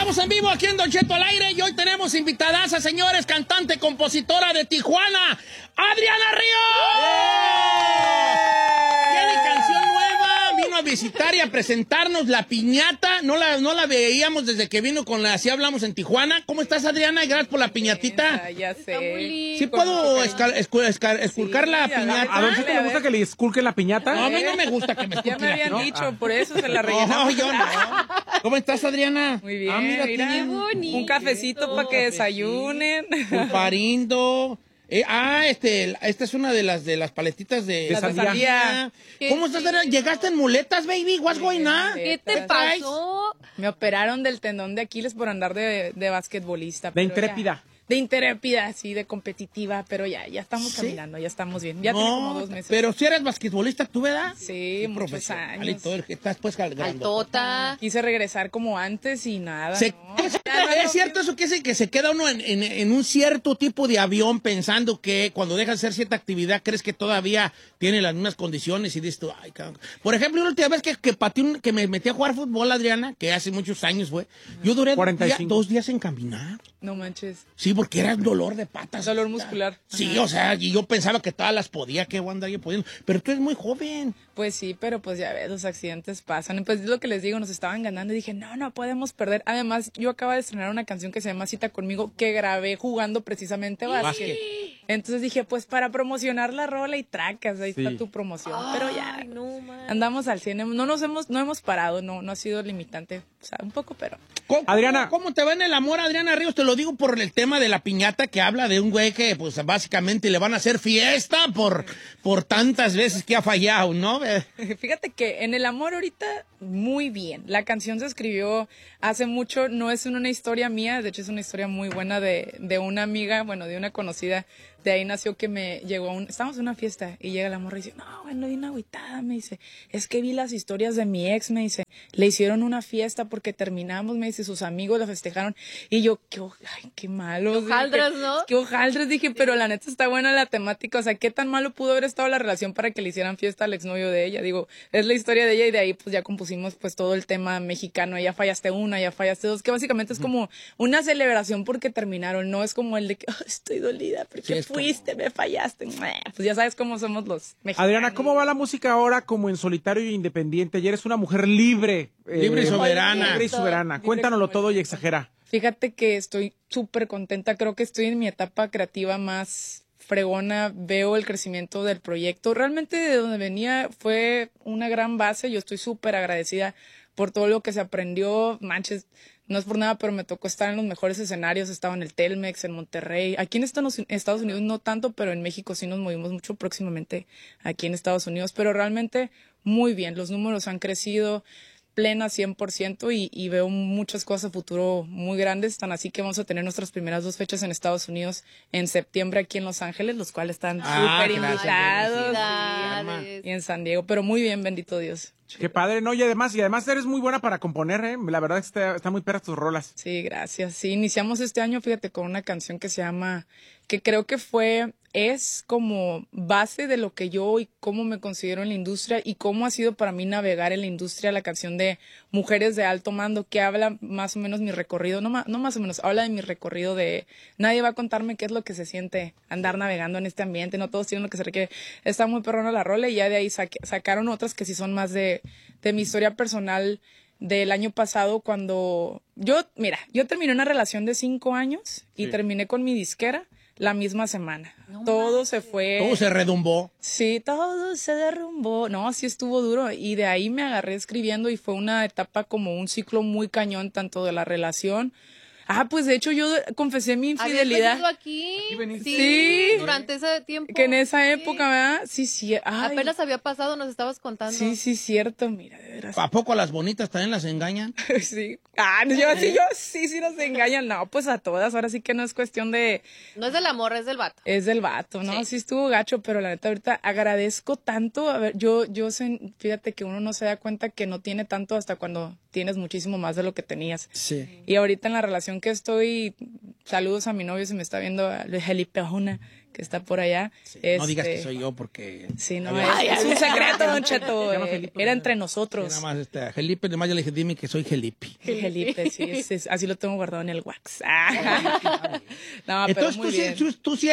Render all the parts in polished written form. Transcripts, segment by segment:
Estamos en vivo aquí en Don Cheto al aire y hoy tenemos invitadas a señores, cantante, compositora de Tijuana, Adriana Ríos. Tiene canción nueva, vino a visitar y a presentarnos La Piñata. No la veíamos desde que vino con la Así Hablamos en Tijuana. ¿Cómo estás, Adriana? Y gracias por la piñatita. Ya sé. ¿Sí puedo esculcar la piñata? A ver, ¿te gusta que le esculque la piñata? No, a mí no me gusta que me esculque. Ya me habían ¿no? dicho, por eso se la rellenamos. No, yo no. ¿Cómo estás, Adriana? Muy bien, Mira, mira, tiene un cafecito para que desayunen. Pulparindo. Esta es una de las paletitas de sandía. ¿Cómo estás, Adriana? ¿Llegaste en muletas, baby? What's going on? ¿Qué te pasó? Me operaron del tendón de Aquiles por andar de basquetbolista. De intrépida. De intrépida, sí, de competitiva, pero ya estamos caminando, ya estamos bien. Ya tiene como 2 meses. Pero si eres basquetbolista, ¿tú, verdad? Sí, muchos profesional y años. todo el que estás pues cargando. Altota. Quise regresar como antes y nada, ¿no? ¿Es cierto eso que se queda uno en un cierto tipo de avión pensando que cuando dejas de hacer cierta actividad crees que todavía tiene las mismas condiciones y dices tú, ay, cabrón. Por ejemplo, la última vez que me metí a jugar fútbol, Adriana, que hace muchos años fue, yo duré 2 días en caminar. No manches. Sí, porque era un dolor de patas. Dolor muscular. Sí, o sea, y yo pensaba que todas las podía, que voy a andar yo pudiendo. Pero tú eres muy joven. Pues sí, pero pues ya ves, los accidentes pasan. Y pues es lo que les digo, nos estaban ganando y dije, no podemos perder. Además, yo acabo de estrenar una canción que se llama Cita Conmigo, que grabé jugando precisamente básquet. Entonces dije, pues para promocionar la rola y tracas, ahí está tu promoción. Pero ya, andamos al 100, no hemos parado, no ha sido limitante, o sea, un poco, pero... Adriana, ¿Cómo te va en el amor, Adriana Ríos? Te lo digo por el tema de la piñata que habla de un güey que, pues, básicamente le van a hacer fiesta por tantas veces que ha fallado, ¿no? Fíjate que en el amor ahorita, muy bien. La canción se escribió hace mucho, no es una historia mía, de hecho es una historia muy buena de una amiga, bueno, de una conocida. De ahí nació que me llegó estábamos en una fiesta y llega la morra y dice, no, bueno, di una agüitada, me dice, es que vi las historias de mi ex, me dice, le hicieron una fiesta porque terminamos, me dice, sus amigos la festejaron, y yo, qué malo. Qué hojaldras, ¿no? Qué hojaldras, dije, pero la neta está buena la temática, o sea, qué tan malo pudo haber estado la relación para que le hicieran fiesta al exnovio de ella, digo, es la historia de ella y de ahí pues ya compusimos pues todo el tema mexicano, ya fallaste una, ya fallaste dos, que básicamente es como una celebración porque terminaron, no es como el de que estoy dolida porque fuiste, me fallaste. Pues ya sabes cómo somos los mexicanos. Adriana, ¿cómo va la música ahora como en solitario e independiente? Ya eres una mujer libre. Libre y soberana. Libre y soberana. Cuéntanoslo todo y exagera. Fíjate que estoy súper contenta. Creo que estoy en mi etapa creativa más fregona. Veo el crecimiento del proyecto. Realmente de donde venía fue una gran base. Yo estoy súper agradecida por todo lo que se aprendió. Manches, no es por nada, pero me tocó estar en los mejores escenarios. Estaba en el Telmex, en Monterrey. Aquí en Estados Unidos no tanto, pero en México sí nos movimos mucho próximamente aquí en Estados Unidos. Pero realmente muy bien. Los números han crecido plena 100% y veo muchas cosas a futuro muy grandes. Tan así que vamos a tener nuestras primeras 2 fechas en Estados Unidos en septiembre aquí en Los Ángeles, los cuales están súper invitados. Y en San Diego. Pero muy bien, bendito Dios. Qué padre, ¿no? Y además eres muy buena para componer, ¿eh? La verdad es que está muy perras tus rolas. Sí, gracias. Sí, iniciamos este año, fíjate, con una canción que se llama, que creo que es como base de lo que yo y cómo me considero en la industria y cómo ha sido para mí navegar en la industria, la canción de Mujeres de Alto Mando, que habla más o menos mi recorrido, no más o menos, habla de mi recorrido de nadie va a contarme qué es lo que se siente andar navegando en este ambiente, no todos tienen lo que se requiere. Está muy perrona la rola y ya de ahí sacaron otras que sí son más de mi historia personal del año pasado cuando yo terminé una relación de 5 años y terminé con mi disquera la misma semana. Todo se fue. Todo se redumbó. Sí, todo se derrumbó. No, sí estuvo duro. Y de ahí me agarré escribiendo y fue una etapa como un ciclo muy cañón, tanto de la relación. Pues de hecho yo confesé mi infidelidad. ¿Habías venido aquí? Sí. Durante ese tiempo. Que en esa época, ¿verdad? Sí. Ay. Apenas había pasado, nos estabas contando. Sí, cierto. Mira, de veras. ¿A poco a las bonitas también las engañan? Sí. Sí nos engañan. No, pues a todas. Ahora sí que no es cuestión de... No es del amor, es del vato. Es del vato, ¿no? Sí estuvo gacho, pero la neta ahorita agradezco tanto. A ver, fíjate que uno no se da cuenta que no tiene tanto hasta cuando tienes muchísimo más de lo que tenías. Sí. Y ahorita en la relación que estoy, saludos a mi novio, si me está viendo, Luis Felipe Ojuna, que está por allá. No digas que soy yo porque... Sí, no, es un secreto, Don Cheto. llama Felipe, Era ¿no? entre nosotros. Nada más, Felipe, además yo le dije, dime que soy Felipe. Felipe, sí, así lo tengo guardado en el wax. No, pero Entonces muy bien. tú sí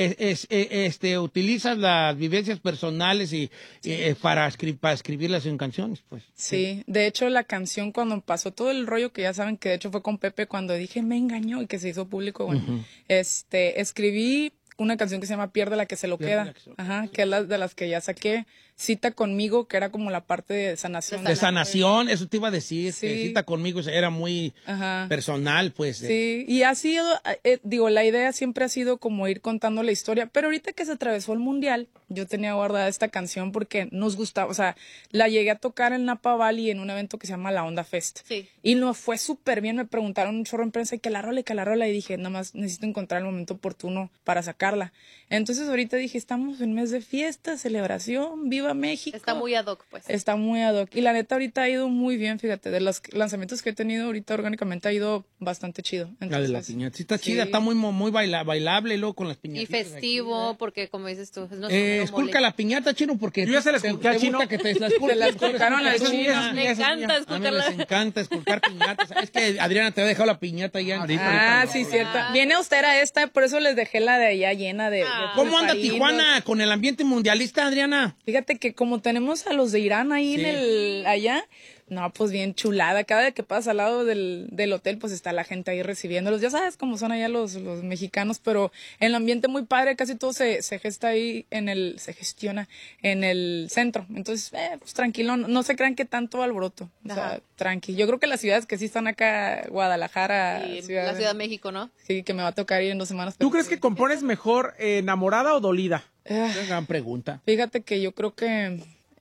utilizas las vivencias personales y para escribirlas en canciones, pues. Sí, de hecho la canción cuando pasó todo el rollo que ya saben que de hecho fue con Pepe cuando dije me engañó y que se hizo público, bueno, escribí una canción que se llama Pierde la que se lo Pierde queda, la que se lo ajá, que es la de las que ya saqué, Cita conmigo, que era como la parte de sanación. De sanación, eso te iba a decir, Sí. que Cita conmigo era muy Ajá. personal, pues. Sí, y ha sido, digo, la idea siempre ha sido como ir contando la historia, pero ahorita que se atravesó el mundial, yo tenía guardada esta canción porque nos gustaba, o sea, la llegué a tocar en Napa Valley en un evento que se llama La Onda Fest. Sí. Y nos fue súper bien, me preguntaron un chorro en prensa y que la rola, y dije, nada más necesito encontrar el momento oportuno para sacarla. Entonces ahorita dije, estamos en mes de fiesta, celebración, viva México. Está muy ad hoc, pues. Está muy ad hoc. Y la neta ahorita ha ido muy bien, fíjate, de los lanzamientos que he tenido ahorita orgánicamente ha ido bastante chido. La de la Entonces, piñata. Sí, está sí. chida, está muy bailable luego con las piñatas. Y festivo, porque como dices tú, es nuestro Esculca la piñata, Chino, porque Yo ya se la te esculqué a Chino. gusta que te la esculques. Se la esculcaron al Eso es Chino. mía, Me eso es encanta mía. esculcarla. A mí les encanta esculcar piñatas. Es que Adriana te ha dejado la piñata ya. Ahorita. Sí, cierto. Viene austera esta, por eso les dejé la de allá llena de ¿Cómo anda pulparinos. Tijuana con el ambiente mundialista, Adriana? Fíjate que como tenemos a los de Irán ahí Sí. en el allá, no, pues bien chulada. Cada vez que pasas al lado del hotel, pues está la gente ahí recibiéndolos. Ya sabes cómo son allá los mexicanos, pero el ambiente muy padre, casi todo se gesta ahí se gestiona en el centro. Entonces, pues tranquilo, no se crean que tanto alboroto. O sea, Ajá. tranqui. Yo creo que las ciudades que sí están acá, Guadalajara, Y la Ciudad de México, ¿no? Sí, que me va a tocar ir en 2 semanas. ¿Tú pero crees sí. que compones mejor enamorada o dolida? Gran pregunta. Fíjate que yo creo que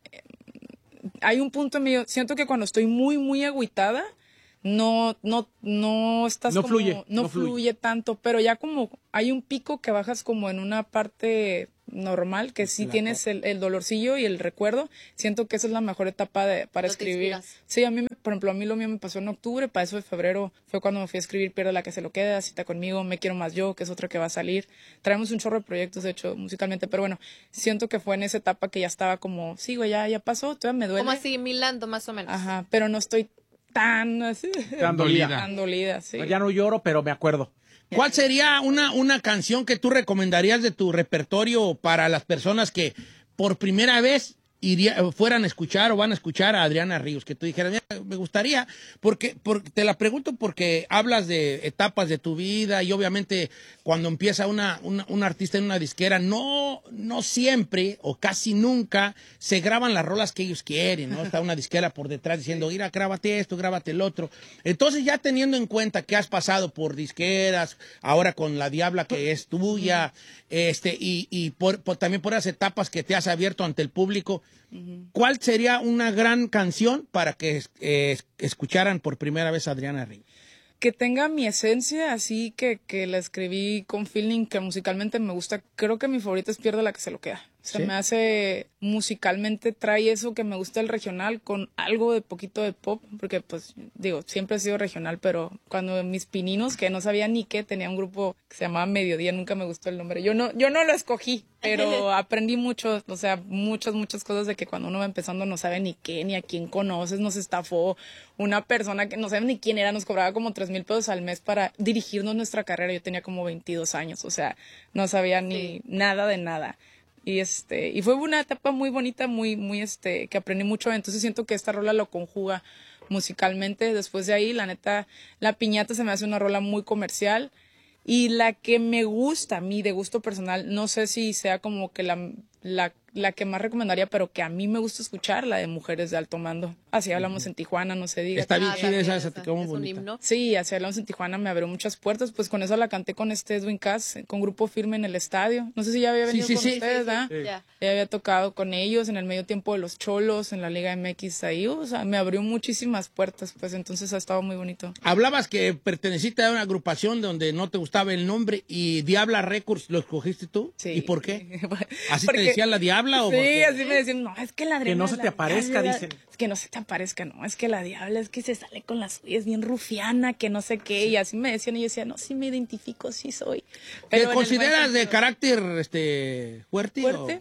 hay un punto en medio. Siento que cuando estoy muy, muy agüitada, no estás No como, fluye, no no fluye. fluye tanto, pero ya como hay un pico que bajas como en una parte normal, que sí tienes el dolorcillo y el recuerdo, siento que esa es la mejor etapa para No te escribir. inspiras. Sí, por ejemplo, a mí lo mío me pasó en octubre, para eso de febrero fue cuando me fui a escribir Pierde la que se lo queda, Cita conmigo, Me quiero más yo, que es otra que va a salir. Traemos un chorro de proyectos, de hecho, musicalmente, pero bueno, siento que fue en esa etapa que ya estaba como, sí, güey, ya pasó, todavía me duele. Como así, Milando, más o menos. Ajá, pero no estoy tan así, Tan dolida. tan dolida, sí. Ya no lloro, pero me acuerdo. ¿Cuál sería una canción que tú recomendarías de tu repertorio para las personas que por primera vez fueran a escuchar o van a escuchar a Adriana Ríos? Que tú dijeras, "Mira, me gustaría", porque te la pregunto porque hablas de etapas de tu vida y obviamente cuando empieza un artista en una disquera, no siempre o casi nunca se graban las rolas que ellos quieren, ¿no? Está una disquera por detrás diciendo, mira, grábate esto, grábate el otro. Entonces ya teniendo en cuenta que has pasado por disqueras, ahora con La Diabla que es tuya, y también por las etapas que te has abierto ante el público, ¿cuál sería una gran canción para que escucharan por primera vez a Adriana Ríos? Que tenga mi esencia, así que la escribí con feeling, que musicalmente me gusta. Creo que mi favorita es Pierde la que se lo queda. Se ¿Sí? me hace, musicalmente trae eso que me gusta el regional con algo de poquito de pop, porque pues digo, siempre he sido regional, pero cuando mis pininos, que no sabía ni qué, tenía un grupo que se llamaba Mediodía, nunca me gustó el nombre. Yo no lo escogí, pero aprendí mucho, o sea, muchas cosas de que cuando uno va empezando no sabe ni qué, ni a quién conoces, nos estafó una persona que no sabe ni quién era, nos cobraba como 3,000 pesos al mes para dirigirnos nuestra carrera. Yo tenía como 22 años, o sea, no sabía ni nada de nada. Y fue una etapa muy bonita, muy que aprendí mucho. Entonces siento que esta rola lo conjuga musicalmente. Después de ahí, la neta, La Piñata se me hace una rola muy comercial. Y la que me gusta a mí, de gusto personal, no sé si sea como que la que más recomendaría, pero que a mí me gusta escuchar, la de Mujeres de Alto Mando. Así hablamos en Tijuana, no se diga. Está bien chida también esa, te quedó muy es un bonita. himno. Sí, así hablamos en Tijuana, me abrió muchas puertas. Pues con eso la canté con Edwin Cass, con Grupo Firme en el estadio. No sé si ya había venido Sí, con sí. ustedes, ¿verdad? Sí. Ya. Ya había tocado con ellos en el medio tiempo de los Cholos, en la Liga MX ahí. O sea, me abrió muchísimas puertas, pues entonces ha estado muy bonito. Hablabas que perteneciste a una agrupación donde no te gustaba el nombre y Diabla Records lo escogiste tú. Sí. ¿Y por qué? Así Porque decía la diabla? ¿O sí, por qué? así me decían, no, es que la Adriana... Que no se te aparezca, dicen. Es que no se te aparezca, no, es que la diabla es que se sale con las suyas bien rufiana, que no sé qué, y así me decían, y yo decía, no, sí me identifico, sí soy. ¿Te en el consideras buen de sentido. carácter fuerte? ¿Fuerte?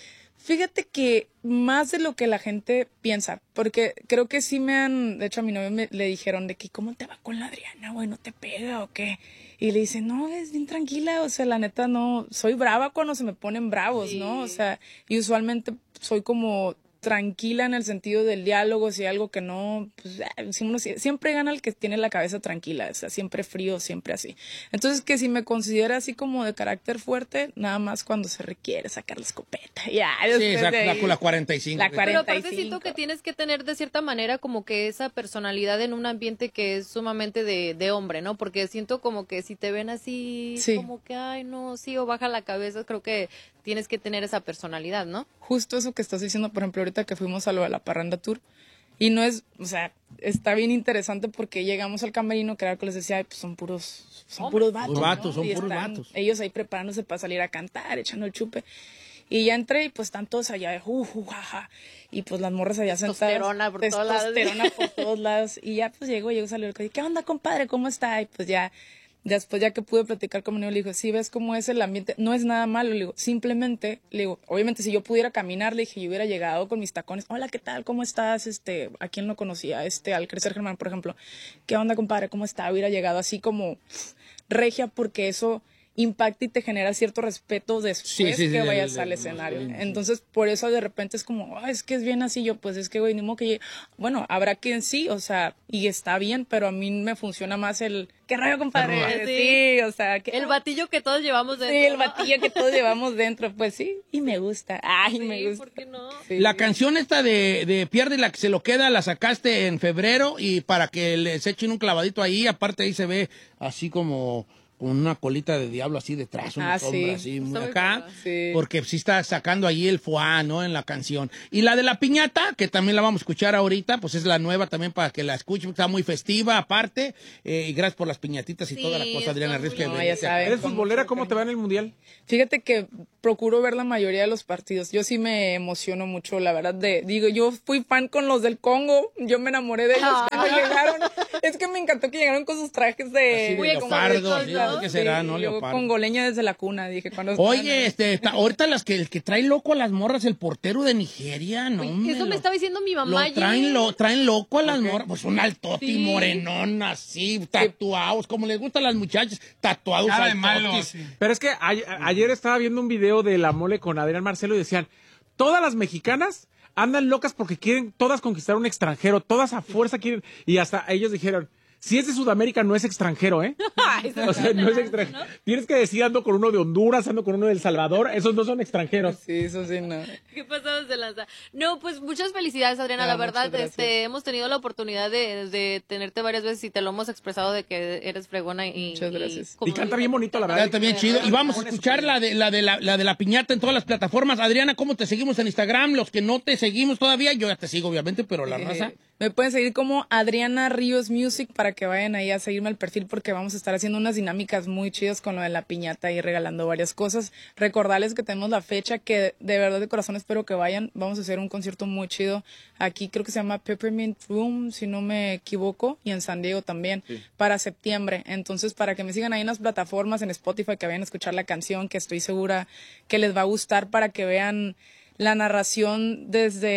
Fíjate que más de lo que la gente piensa, porque creo que sí de hecho a mi novio le dijeron de que ¿cómo te va con la Adriana, güey? ¿No te pega o qué? Y le dice, no, es bien tranquila, o sea, la neta no, soy brava cuando se me ponen bravos, ¿no? O sea, y usualmente soy como tranquila en el sentido del diálogo, si hay algo que no, pues siempre gana el que tiene la cabeza tranquila, o sea, siempre frío, siempre así. Entonces, que si me considera así como de carácter fuerte, nada más cuando se requiere sacar la escopeta. Ya, Sí, exacto, la 45. La Pero aparte 45. siento que tienes que tener de cierta manera como que esa personalidad en un ambiente que es sumamente de hombre, ¿no? Porque siento como que si te ven así, Sí. como que, ay, no, sí, o baja la cabeza, creo que tienes que tener esa personalidad, ¿no? Justo eso que estás diciendo, por ejemplo, ahorita que fuimos a lo de la Parranda Tour, y no es, o sea, está bien interesante porque llegamos al camerino, que era lo que les decía, ay, pues son puros vatos. Puros vatos, ¿no? son Y puros están vatos. ellos ahí preparándose para salir a cantar, echando el chupe. Y ya entré y pues están todos allá de jaja. Y pues las morras allá sentadas. Testosterona por todos lados. Testosterona por todos lados. Y ya pues llego, salió el ¿qué onda, compadre? ¿Cómo está? Y pues ya, después ya que pude platicar con mi niño, le digo, sí, ves cómo es el ambiente, no es nada malo, le digo, simplemente, le digo, obviamente si yo pudiera caminar, le dije, yo hubiera llegado con mis tacones, hola, ¿qué tal? ¿Cómo estás? ¿A quién no conocía? Al Crecer Germán, por ejemplo, ¿qué onda, compadre? ¿Cómo está? Hubiera llegado así como regia, porque eso impacta y te genera cierto respeto después que vayas al escenario. Entonces, por eso de repente es como, es que es bien así, yo, pues es que, güey, ni modo que... Bueno, habrá quien sí, o sea, y está bien, pero a mí me funciona más ¿qué rollo, compadre? Sí, o sea... El batillo que todos llevamos dentro. Sí, el batillo que todos llevamos dentro, pues sí, y me gusta. Ay, Sí, me gusta. ¿por qué no? Sí. La canción esta de Pierde la que se lo queda, la sacaste en febrero y para que les echen un clavadito ahí, aparte ahí se ve así como con una colita de diablo así detrás, una sombra así muy Está muy acá, buena. Sí. porque sí está sacando ahí el foie, ¿no? En la canción. Y la de la piñata, que también la vamos a escuchar ahorita, pues es la nueva también para que la escuchen, está muy festiva aparte, y gracias por las piñatitas y Sí, toda la cosa, Adriana está Ríos. muy que No, veniste ya saben. ¿Eres Con futbolera? mucho ¿Cómo te va en el mundial? Fíjate que procuro ver la mayoría de los partidos. Yo sí me emociono mucho, la verdad. Digo, yo fui fan con los del Congo. Yo me enamoré de ellos cuando llegaron. Es que me encantó que llegaron con sus trajes de... Así de Muy leopardo, exóticos, ¿sí? ¿no? ¿Qué será, no? Yo Leopardo. congoleña desde la cuna, dije. Cuando Oye, ahorita el que trae loco a las morras, el portero de Nigeria, no, Oye, eso me estaba diciendo mi mamá traen loco a las morras, pues un altoti Sí. morenón así, tatuados, como les gustan a las muchachas, tatuados Nada de altotis. malo, sí. Pero es que ayer estaba viendo un video de La Mole con Adrián Marcelo y decían, todas las mexicanas andan locas porque quieren todas conquistar un extranjero, todas a fuerza quieren, y hasta ellos dijeron, si es de Sudamérica no es extranjero, ¿eh? O sea, no es extranjero. Tienes que decir ando con uno de Honduras, ando con uno de El Salvador, esos no son extranjeros. Sí, eso sí, no. ¿Qué pasó de lanza? No, pues muchas felicidades, Adriana. La Muchas verdad, gracias. hemos tenido la oportunidad de tenerte varias veces y te lo hemos expresado de que eres fregona y Muchas gracias. Y canta bien bonito, la verdad. Está bien chido. Y vamos a escuchar la de la piñata en todas las plataformas. Adriana, ¿cómo te seguimos en Instagram? Los que no te seguimos todavía, yo ya te sigo, obviamente, pero la raza. Me pueden seguir como Adriana Ríos Music para que vayan ahí a seguirme al perfil porque vamos a estar haciendo unas dinámicas muy chidas con lo de la piñata y regalando varias cosas. Recordarles que tenemos la fecha que de verdad de corazón espero que vayan. Vamos a hacer un concierto muy chido. Aquí creo que se llama Peppermint Room, si no me equivoco, y en San Diego también, para septiembre. Entonces, para que me sigan ahí en las plataformas, en Spotify, que vayan a escuchar la canción, que estoy segura que les va a gustar para que vean la narración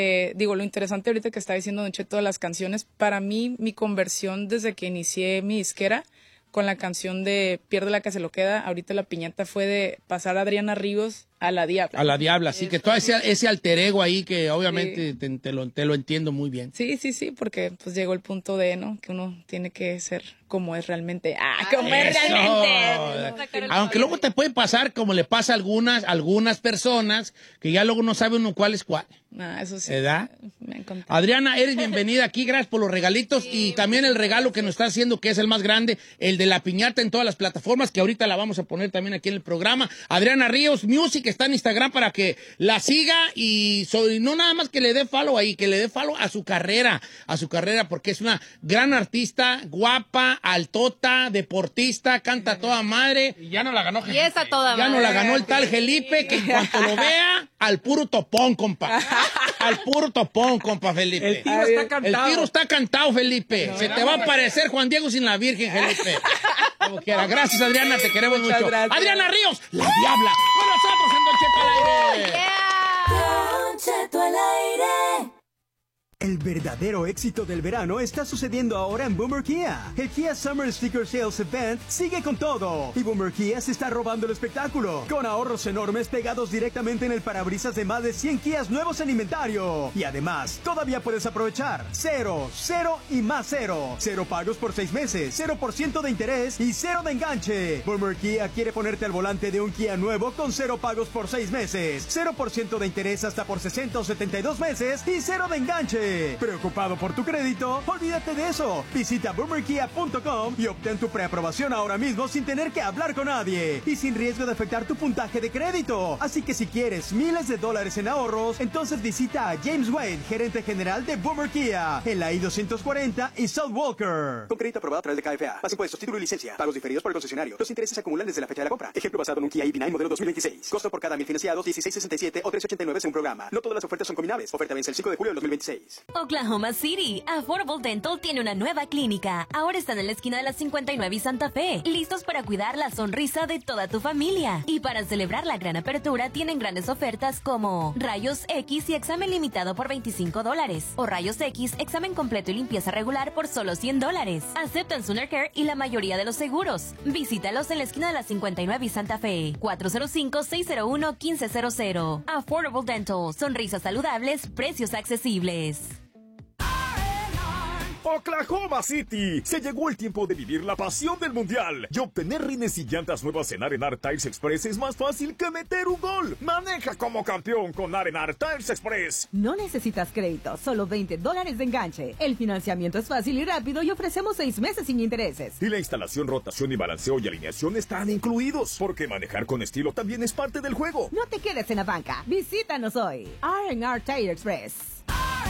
lo interesante ahorita que está diciendo Don Cheto de las canciones, para mí, mi conversión desde que inicié mi disquera con la canción de Pierde la que se lo queda, ahorita la piñata fue de pasar a Adriana Ríos a la Diabla. A la Diabla, así que todo ese alter ego ahí que obviamente te lo entiendo muy bien. Sí, porque pues llegó el punto de, ¿no? Que uno tiene que ser como es realmente. Como es Eso. realmente. Aunque luego te puede pasar como le pasa a algunas personas que ya luego no sabe uno cuál es cuál. Eso sí. ¿Verdad? Me encanta. Adriana, eres bienvenida aquí, gracias por los regalitos y también el regalo que nos está haciendo, que es el más grande, el de la piñata en todas las plataformas, que ahorita la vamos a poner también aquí en el programa. Adriana Ríos, Music que está en Instagram para que la siga y no nada más que le dé follow ahí, que le dé follow a su carrera, porque es una gran artista, guapa, altota, deportista, canta a toda madre. Y ya no la ganó Y esa toda Ya madre. no la ganó el tal Felipe, que en cuanto lo vea, al puro topón, compa. Al puro topón, compa, Felipe. El tiro está cantado. El tiro está cantado, Felipe. Se te va a parecer Juan Diego sin la Virgen, Felipe. Como quiera. Gracias, Adriana, te queremos Muchas mucho. gracias. Adriana Ríos, la diabla, con nosotros en Don Cheto al aire. Don Cheto al aire. El verdadero éxito del verano está sucediendo ahora en Boomer Kia. El Kia Summer Sticker Sales Event sigue con todo. Y Boomer Kia se está robando el espectáculo. Con ahorros enormes pegados directamente en el parabrisas de más de 100 Kias nuevos en inventario. Y además, todavía puedes aprovechar 0, 0 y más 0. 0 pagos por 6 meses, 0% de interés y 0 de enganche. Boomer Kia quiere ponerte al volante de un Kia nuevo con 0 pagos por 6 meses, 0% de interés hasta por 60 o 72 meses y 0 de enganche. ¿Preocupado por tu crédito? Olvídate de eso. Visita boomerkia.com y obtén tu preaprobación ahora mismo sin tener que hablar con nadie y sin riesgo de afectar tu puntaje de crédito. Así que si quieres miles de dólares en ahorros, entonces visita a James Wade, gerente general de Boomer Kia, en la I-240 y South Walker. Con crédito aprobado a través de KFA. Más impuestos, título y licencia. Pagos diferidos por el concesionario. Los intereses se acumulan desde la fecha de la compra. Ejemplo basado en un Kia EV9 modelo 2026. Costo por cada 1000 financiados, $16.67 o $3.89 según programa. No todas las ofertas son combinables. Oferta vence el 5 de julio de 2026. Oklahoma City, Affordable Dental tiene una nueva clínica. Ahora están en la esquina de la 59 y Santa Fe, listos para cuidar la sonrisa de toda tu familia. Y para celebrar la gran apertura, tienen grandes ofertas como rayos X y examen limitado por $25, o rayos X, examen completo y limpieza regular por solo $100. Aceptan Sooner Care y la mayoría de los seguros. Visítalos en la esquina de la 59 y Santa Fe, 405-601-1500. Affordable Dental, sonrisas saludables, precios accesibles. Oklahoma City. Se llegó el tiempo de vivir la pasión del mundial y obtener rines y llantas nuevas en Arenar Tires Express es más fácil que meter un gol. Maneja como campeón con Arenar Tires Express. No necesitas crédito, solo $20 de enganche. El financiamiento es fácil y rápido y ofrecemos 6 meses sin intereses. Y la instalación, rotación y balanceo y alineación están incluidos, porque manejar con estilo también es parte del juego. No te quedes en la banca. Visítanos hoy. R&R Tire Express.